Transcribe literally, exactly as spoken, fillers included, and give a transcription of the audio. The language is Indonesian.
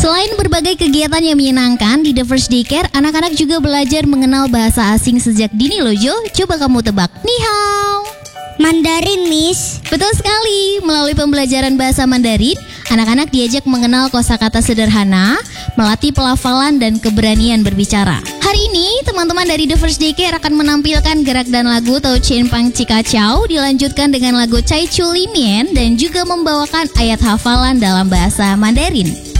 Selain berbagai kegiatan yang menyenangkan di The First Daycare, anak-anak juga belajar mengenal bahasa asing sejak dini loh Jo. Coba kamu tebak. Ni hao. Mandarin, Miss. Betul sekali. Melalui pembelajaran bahasa Mandarin, anak-anak diajak mengenal kosakata sederhana, melatih pelafalan dan keberanian berbicara. Hari ini, teman-teman dari The First Daycare akan menampilkan gerak dan lagu Tau Chen Pang Cika Chow, dilanjutkan dengan lagu Cai Chu Li Mian, dan juga membawakan ayat hafalan dalam bahasa Mandarin.